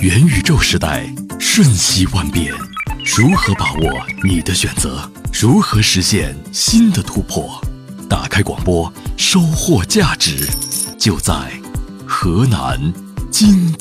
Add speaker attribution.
Speaker 1: 元宇宙时代瞬息万变，如何把握你的选择？如何实现新的突破？打开广播，收获价值，就在河南精